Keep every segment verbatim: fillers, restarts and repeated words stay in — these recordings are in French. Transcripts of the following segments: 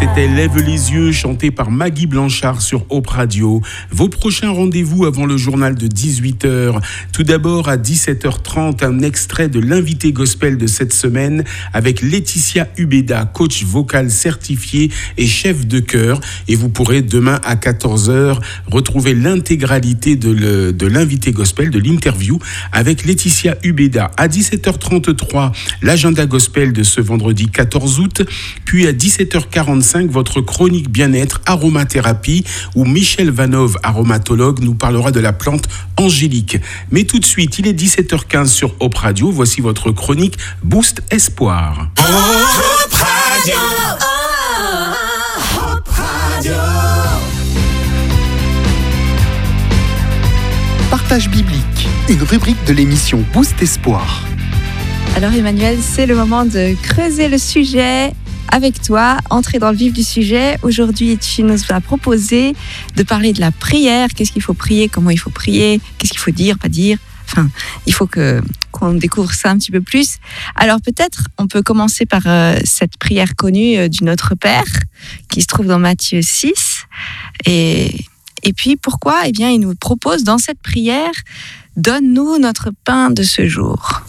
C'était Lève les yeux, chanté par Maggie Blanchard sur Hope Radio. Vos prochains rendez-vous avant le journal de dix-huit heures. Tout d'abord, à dix-sept heures trente, un extrait de l'invité gospel de cette semaine avec Laetitia Ubeda, coach vocal certifié et chef de chœur. Et vous pourrez demain à quatorze heures retrouver l'intégralité de, le, de l'invité gospel, de l'interview avec Laetitia Ubeda. À dix-sept heures trente-trois, l'agenda gospel de ce vendredi quatorze août. Puis à dix-sept heures quarante-cinq, votre chronique bien-être aromathérapie où Michel Vanov, aromatologue, nous parlera de la plante angélique. Mais tout de suite, il est dix-sept heures quinze sur Hope Radio. Voici votre chronique Boost Espoir. Hope Radio, Hope Radio. Partage biblique, une rubrique de l'émission Boost Espoir. Alors Emmanuel, c'est le moment de creuser le sujet avec toi, entrer dans le vif du sujet. Aujourd'hui, tu nous as proposé de parler de la prière. Qu'est-ce qu'il faut prier, comment il faut prier, qu'est-ce qu'il faut dire, pas dire. Enfin, il faut que, qu'on découvre ça un petit peu plus. Alors peut-être, on peut commencer par euh, cette prière connue euh, du Notre Père, qui se trouve dans Matthieu six. Et, et puis pourquoi ? Eh bien, il nous propose dans cette prière, donne-nous notre pain de ce jour.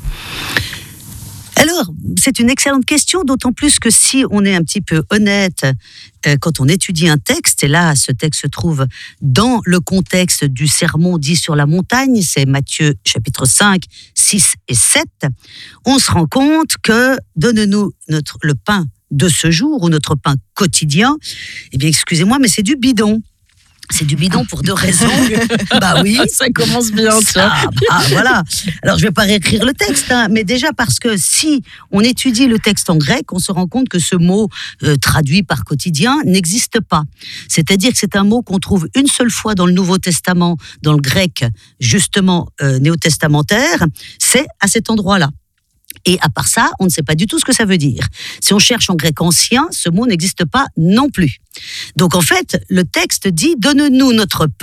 Alors, c'est une excellente question, d'autant plus que si on est un petit peu honnête, euh, quand on étudie un texte, et là, ce texte se trouve dans le contexte du sermon dit sur la montagne, c'est Matthieu chapitre cinq, six et sept, on se rend compte que donne-nous notre, le pain de ce jour, ou notre pain quotidien, eh bien, excusez-moi, mais c'est du bidon. C'est du bidon pour deux raisons. Bah oui, ça commence bien, ça. Ah, bah, voilà. Alors je vais pas réécrire le texte, hein, mais déjà parce que si on étudie le texte en grec, on se rend compte que ce mot euh, traduit par quotidien n'existe pas. C'est-à-dire que c'est un mot qu'on trouve une seule fois dans le Nouveau Testament, dans le grec justement euh, néo-testamentaire. C'est à cet endroit-là. Et à part ça, on ne sait pas du tout ce que ça veut dire. Si on cherche en grec ancien, ce mot n'existe pas non plus. Donc en fait, le texte dit « Donne-nous notre pain »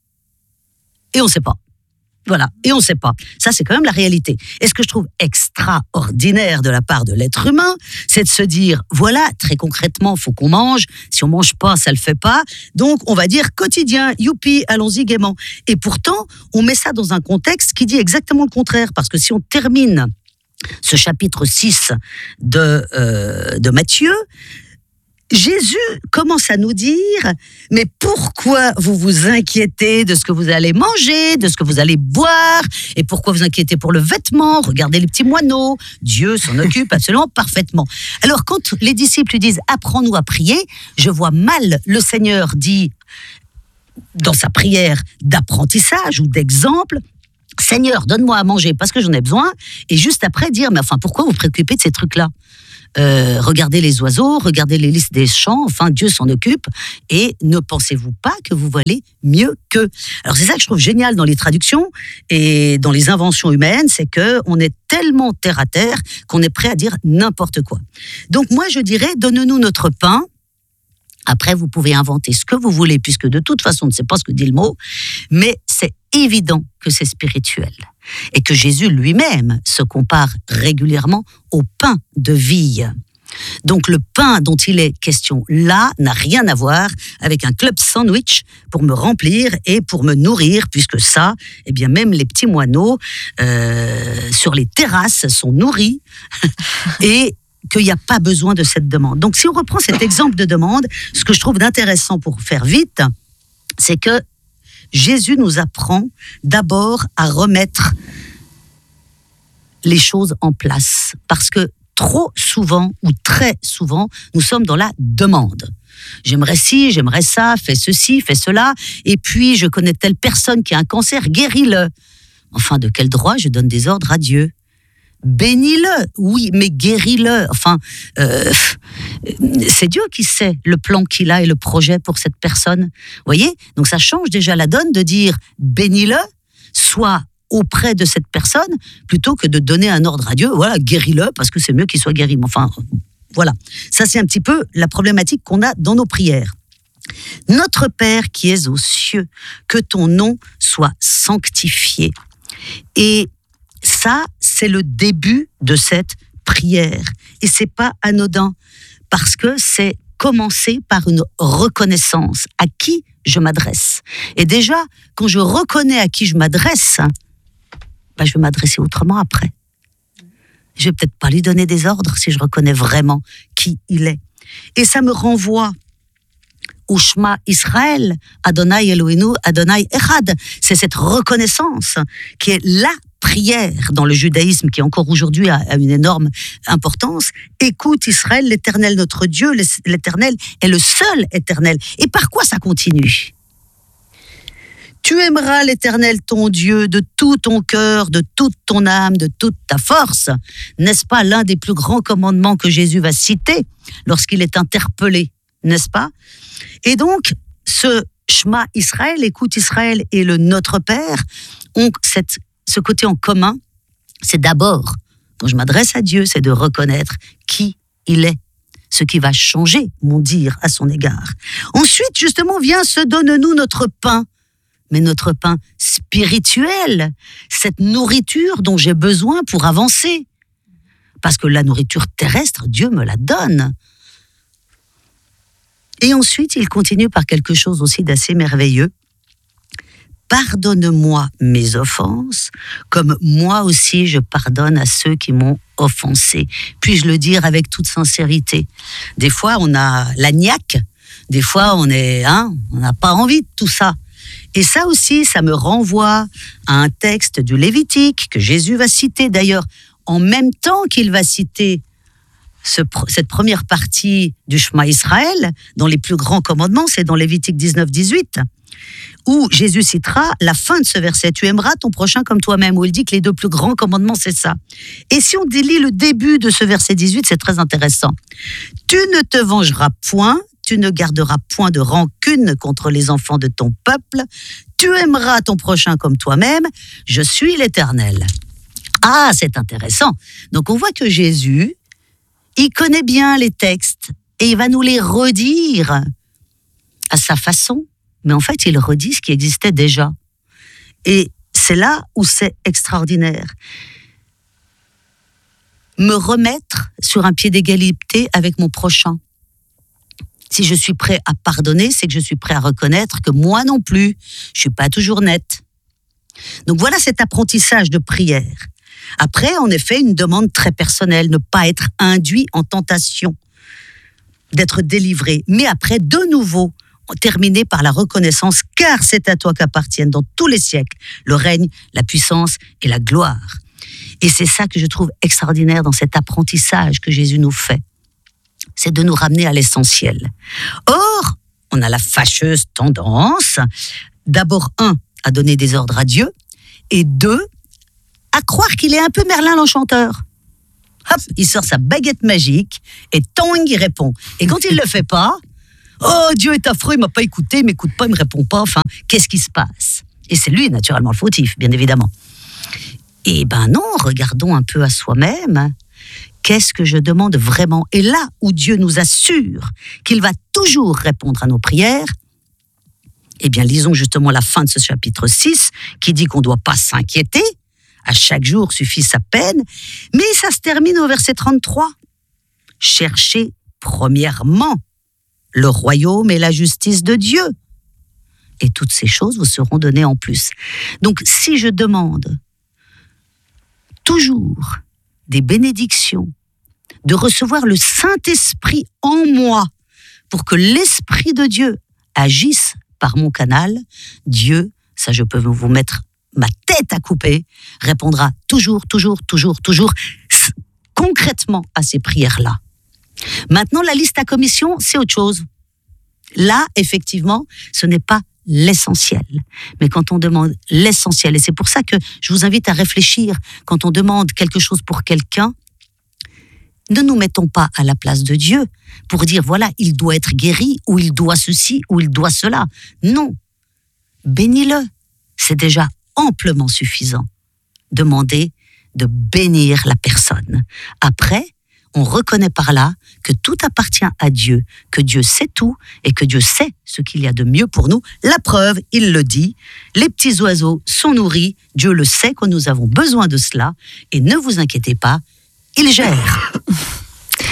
et on ne sait pas. Voilà, et on ne sait pas. Ça, c'est quand même la réalité. Et ce que je trouve extraordinaire de la part de l'être humain, c'est de se dire, voilà, très concrètement, il faut qu'on mange. Si on ne mange pas, ça ne le fait pas. Donc, on va dire quotidien, youpi, allons-y gaiement. Et pourtant, on met ça dans un contexte qui dit exactement le contraire. Parce que si on termine ce chapitre six de, euh, de Matthieu, Jésus commence à nous dire « Mais pourquoi vous vous inquiétez de ce que vous allez manger, de ce que vous allez boire, et pourquoi vous inquiétez pour le vêtement ? Regardez les petits moineaux, Dieu s'en occupe absolument parfaitement. » Alors quand les disciples disent « Apprends-nous à prier », je vois mal le Seigneur dit dans sa prière d'apprentissage ou d'exemple, Seigneur, donne-moi à manger parce que j'en ai besoin, et juste après dire, mais enfin, pourquoi vous vous préoccupez de ces trucs-là ? euh, Regardez les oiseaux, regardez les lys des champs, enfin, Dieu s'en occupe, et ne pensez-vous pas que vous valez mieux qu'eux ? Alors, c'est ça que je trouve génial dans les traductions et dans les inventions humaines, c'est qu'on est tellement terre à terre qu'on est prêt à dire n'importe quoi. Donc, moi, je dirais, donne-nous notre pain. Après, vous pouvez inventer ce que vous voulez, puisque de toute façon, on ne sait pas ce que dit le mot, mais c'est évident que c'est spirituel. Et que Jésus lui-même se compare régulièrement au pain de vie. Donc le pain dont il est question là n'a rien à voir avec un club sandwich pour me remplir et pour me nourrir, puisque ça, eh bien même les petits moineaux euh, sur les terrasses sont nourris et qu'il n'y a pas besoin de cette demande. Donc si on reprend cet exemple de demande, ce que je trouve d'intéressant pour faire vite, c'est que Jésus nous apprend d'abord à remettre les choses en place. Parce que trop souvent, ou très souvent, nous sommes dans la demande. J'aimerais ci, j'aimerais ça, fais ceci, fais cela, et puis je connais telle personne qui a un cancer, guéris-le. Enfin, de quel droit je donne des ordres à Dieu ? Bénis-le, oui, mais guéris-le. Enfin, euh, c'est Dieu qui sait le plan qu'il a et le projet pour cette personne. Vous voyez ? Donc ça change déjà la donne de dire bénis-le, soit auprès de cette personne, plutôt que de donner un ordre à Dieu, voilà, guéris-le, parce que c'est mieux qu'il soit guéri. Enfin, voilà. Ça, c'est un petit peu la problématique qu'on a dans nos prières. Notre Père qui es aux cieux, que ton nom soit sanctifié. Et ça, c'est le début de cette prière. Et c'est pas anodin, parce que c'est commencer par une reconnaissance à qui je m'adresse. Et déjà, quand je reconnais à qui je m'adresse, ben, je vais m'adresser autrement après. Je vais peut-être pas lui donner des ordres si je reconnais vraiment qui il est. Et ça me renvoie au Shema Israël, Adonai Eloheinu, Adonai Echad. C'est cette reconnaissance qui est la prière dans le judaïsme, qui encore aujourd'hui a une énorme importance. Écoute Israël, l'Éternel notre Dieu, l'Éternel est le seul éternel. Et par quoi ça continue ? Tu aimeras l'Éternel ton Dieu de tout ton cœur, de toute ton âme, de toute ta force. N'est-ce pas l'un des plus grands commandements que Jésus va citer lorsqu'il est interpellé, n'est-ce pas ? Et donc, ce Shema Israël, écoute Israël et le Notre Père, ont cette, ce côté en commun. C'est d'abord, quand je m'adresse à Dieu, c'est de reconnaître qui il est, ce qui va changer mon dire à son égard. Ensuite, justement, vient ce « donne-nous notre pain ». Mais notre pain spirituel, cette nourriture dont j'ai besoin pour avancer. Parce que la nourriture terrestre, Dieu me la donne. Et ensuite, il continue par quelque chose aussi d'assez merveilleux. Pardonne-moi mes offenses, comme moi aussi je pardonne à ceux qui m'ont offensé. Puis-je le dire avec toute sincérité. Des fois, on a la niaque, des fois, on est, hein, on n'a pas envie de tout ça. Et ça aussi, ça me renvoie à un texte du Lévitique que Jésus va citer d'ailleurs en même temps qu'il va citer ce, cette première partie du Shema Israël, dans les plus grands commandements, c'est dans Lévitique dix-neuf dix-huit, où Jésus citera la fin de ce verset. Tu aimeras ton prochain comme toi-même, où il dit que les deux plus grands commandements, c'est ça. Et si on délie le début de ce verset dix-huit, c'est très intéressant. Tu ne te vengeras point, tu ne garderas point de rancune contre les enfants de ton peuple, tu aimeras ton prochain comme toi-même, je suis l'Éternel. Ah, c'est intéressant. Donc on voit que Jésus, il connaît bien les textes et il va nous les redire à sa façon, mais en fait il redit ce qui existait déjà. Et c'est là où c'est extraordinaire. Me remettre sur un pied d'égalité avec mon prochain. Si je suis prêt à pardonner, c'est que je suis prêt à reconnaître que moi non plus, je suis pas toujours nette. Donc voilà cet apprentissage de prière. Après, en effet, une demande très personnelle, ne pas être induit en tentation, d'être délivré. Mais après, de nouveau, terminer par la reconnaissance, car c'est à toi qu'appartiennent dans tous les siècles le règne, la puissance et la gloire. Et c'est ça que je trouve extraordinaire dans cet apprentissage que Jésus nous fait. C'est de nous ramener à l'essentiel. Or, on a la fâcheuse tendance, d'abord, un, à donner des ordres à Dieu, et deux, à croire qu'il est un peu Merlin l'Enchanteur. Hop, il sort sa baguette magique, et tong, il répond. Et quand il ne le fait pas, oh, Dieu est affreux, il ne m'a pas écouté, il ne m'écoute pas, il ne me répond pas, enfin, qu'est-ce qui se passe ? Et c'est lui, naturellement, le fautif, bien évidemment. Eh ben non, regardons un peu à soi-même. Qu'est-ce que je demande vraiment ? Et là où Dieu nous assure qu'il va toujours répondre à nos prières, eh bien, lisons justement la fin de ce chapitre six, qui dit qu'on ne doit pas s'inquiéter, à chaque jour suffit sa peine, mais ça se termine au verset trente-trois. Cherchez premièrement le royaume et la justice de Dieu, et toutes ces choses vous seront données en plus. Donc, si je demande toujours des bénédictions, de recevoir le Saint-Esprit en moi pour que l'Esprit de Dieu agisse par mon canal, Dieu, ça je peux vous mettre ma tête à couper, répondra toujours, toujours, toujours, toujours concrètement à ces prières-là. Maintenant, la liste à commission, c'est autre chose. Là, effectivement, ce n'est pas l'essentiel. Mais quand on demande l'essentiel, et c'est pour ça que je vous invite à réfléchir, quand on demande quelque chose pour quelqu'un, ne nous mettons pas à la place de Dieu pour dire, voilà, il doit être guéri, ou il doit ceci, ou il doit cela. Non. Bénis-le. C'est déjà amplement suffisant. Demandez de bénir la personne. Après, on reconnaît par là que tout appartient à Dieu, que Dieu sait tout et que Dieu sait ce qu'il y a de mieux pour nous. La preuve, il le dit, les petits oiseaux sont nourris, Dieu le sait que nous avons besoin de cela et ne vous inquiétez pas, il gère.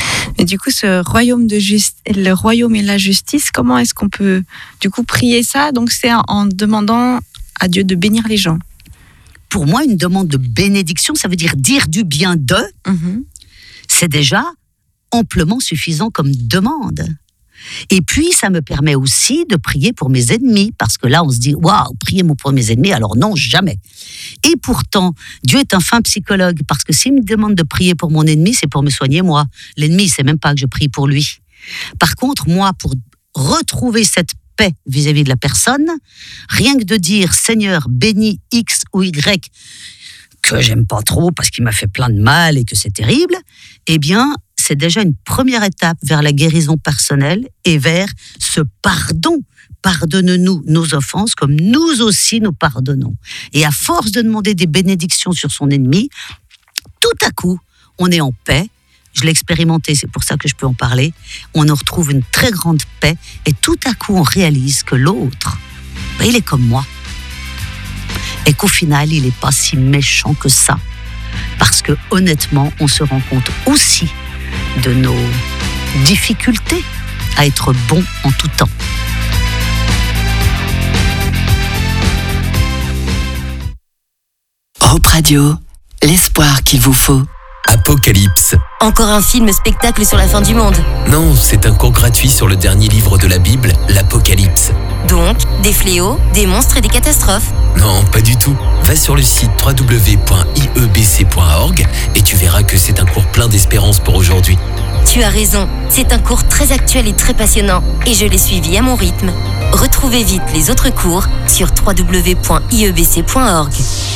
Et du coup, ce royaume de juste, le royaume et la justice, comment est-ce qu'on peut du coup prier ça? Donc c'est en demandant à Dieu de bénir les gens. Pour moi, une demande de bénédiction, ça veut dire dire du bien d'eux. Mm-hmm. C'est déjà amplement suffisant comme demande. Et puis, ça me permet aussi de prier pour mes ennemis, parce que là, on se dit, waouh, prier pour mes ennemis, alors non, jamais. Et pourtant, Dieu est un fin psychologue, parce que s'il me demande de prier pour mon ennemi, c'est pour me soigner moi. L'ennemi, il sait même pas que je prie pour lui. Par contre, moi, pour retrouver cette paix vis-à-vis de la personne, rien que de dire, Seigneur, bénis X ou Y, que j'aime pas trop parce qu'il m'a fait plein de mal et que c'est terrible, eh bien, c'est déjà une première étape vers la guérison personnelle et vers ce pardon. Pardonne-nous nos offenses comme nous aussi nous pardonnons. Et à force de demander des bénédictions sur son ennemi, tout à coup, on est en paix. Je l'ai expérimenté, c'est pour ça que je peux en parler. On en retrouve une très grande paix et tout à coup, on réalise que l'autre, ben, il est comme moi. Et qu'au final, il n'est pas si méchant que ça. Parce que honnêtement, on se rend compte aussi de nos difficultés à être bon en tout temps. Europe Radio, l'espoir qu'il vous faut. Apocalypse. Encore un film spectacle sur la fin du monde. Non, c'est un cours gratuit sur le dernier livre de la Bible, l'Apocalypse. Donc, des fléaux, des monstres et des catastrophes. Non, pas du tout. Va sur le site w w w point i e b c point org et tu verras que c'est un cours plein d'espérance pour aujourd'hui. Tu as raison, c'est un cours très actuel et très passionnant et je l'ai suivi à mon rythme. Retrouvez vite les autres cours sur w w w point i e b c point org.